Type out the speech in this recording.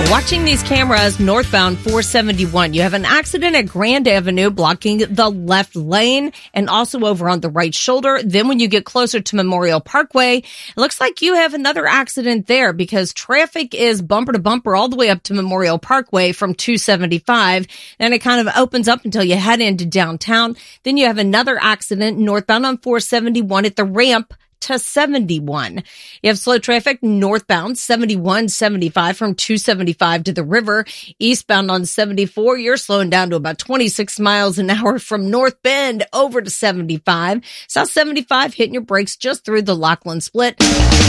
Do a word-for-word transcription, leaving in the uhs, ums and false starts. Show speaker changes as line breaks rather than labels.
Watching these cameras northbound four seventy-one, you have an accident at Grand Avenue blocking the left lane and also over on the right shoulder. Then when you get closer to Memorial Parkway, it looks like you have another accident there because traffic is bumper to bumper all the way up to Memorial Parkway from two seventy-five. Then it kind of opens up until you head into downtown. Then you have another accident northbound on four seventy-one at the ramp to seventy-one. You have slow traffic northbound seventy-one seventy-five from two seventy-five to the river. Eastbound on seventy-four, you're slowing down to about twenty-six miles an hour from North Bend over to seventy-five. South seventy-five hitting your brakes just through the Lockland Split.